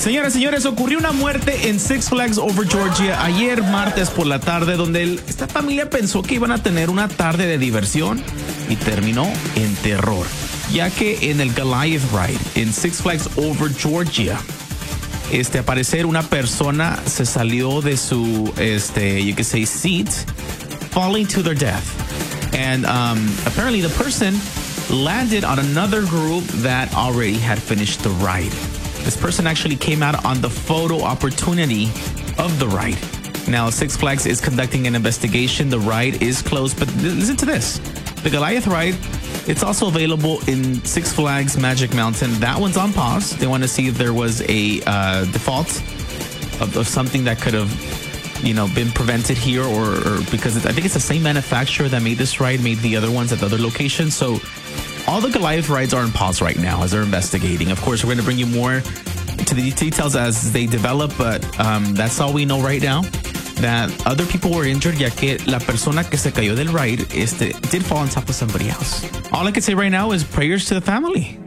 Señoras y señores, ocurrió una muerte en Six Flags Over Georgia ayer martes por la tarde, donde esta familia pensó que iban a tener una tarde de diversión y terminó en terror, ya que en el Goliath Ride en Six Flags Over Georgia, al parecer una persona se salió de su, you could say, seat, falling to their death. And apparently the person landed on another group that already had finished the ride. This person actually came out on the photo opportunity of the ride. Now, Six Flags is conducting an investigation. The ride is closed, but listen to this. The Goliath Ride, it's also available in Six Flags Magic Mountain. That one's on pause. They want to see if there was a default of something that could have, been prevented here, or because I think it's the same manufacturer that made this ride, made the other ones at the other locations. So all the Goliath rides are on pause right now as they're investigating. Of course, we're going to bring you more to the details as they develop, but that's all we know right now. That other people were injured, ya que la persona que se cayó del ride did fall on top of somebody else. All I can say right now is prayers to the family.